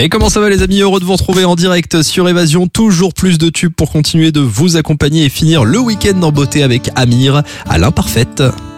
Et comment ça va les amis? Heureux de vous retrouver en direct sur Évasion. Toujours plus de tubes pour continuer de vous accompagner et finir le week-end en beauté avec Amir à l'imparfaite.